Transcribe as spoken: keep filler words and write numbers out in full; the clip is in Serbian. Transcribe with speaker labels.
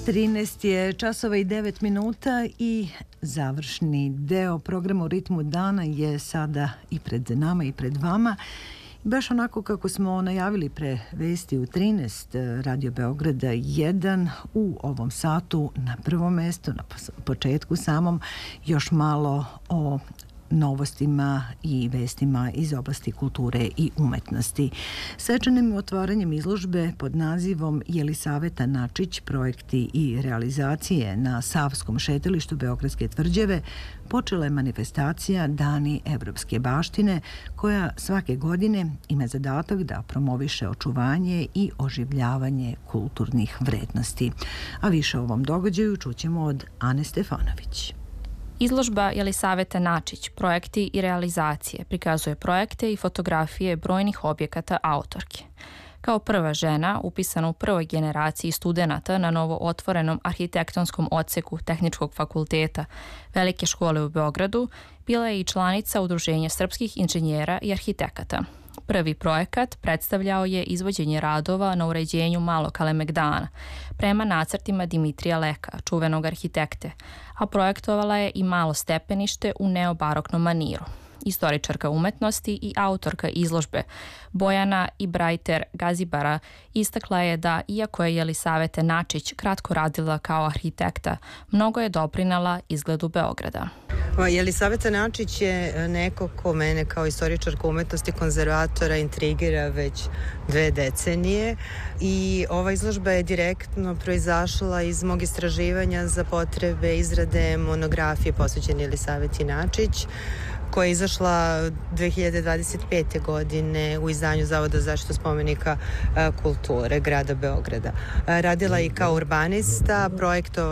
Speaker 1: trinaest je časova i devet minuta i završni deo programa U ritmu dana je sada i pred nama i pred vama. Baš onako kako smo najavili pre vesti u trinaest, Radio Beograda jedan u ovom satu na prvom mestu, na početku samom, još malo o novostima i vestima iz oblasti kulture i umetnosti. Svečanim otvaranjem izložbe pod nazivom Jelisaveta Načić, projekti i realizacije na Savskom šetalištu Beogradske tvrđave počela je manifestacija Dani evropske baštine, koja svake godine ima zadatak da promoviše očuvanje i oživljavanje kulturnih vrednosti. A više o ovom događaju čućemo od Ane Stefanović.
Speaker 2: Izložba Jelisaveta Načić, projekti i realizacije, prikazuje projekte i fotografije brojnih objekata autorke. Kao prva žena, upisana u prvoj generaciji studenata na novo otvorenom arhitektonskom odseku Tehničkog fakulteta Velike škole u Beogradu, bila je i članica Udruženja srpskih inženjera i arhitekata. Prvi projekat predstavljao je izvođenje radova na uređenju Malog Kalemegdana prema nacrtima Dimitrija Leka, čuvenog arhitekte, a projektovala je i malo stepenište u neobaroknom maniru. Istoričarka umetnosti i autorka izložbe Bojana Ibrajter Gazibara istakla je da, iako je Jelisaveta Načić kratko radila kao arhitekta, mnogo je doprinela izgledu Beograda.
Speaker 3: Jelisaveta Načić je neko ko mene kao istoričarka umetnosti, konzervatora intrigira već dve decenije i ova izložba je direktno proizašla iz mog istraživanja za potrebe izrade monografije posvećene Jelisaveti Načić, koja je izašla dve hiljade dvadeset pete. godine u izdanju Zavoda za zaštitu spomenika kulture grada Beograda. Radila i kao urbanista, projektovala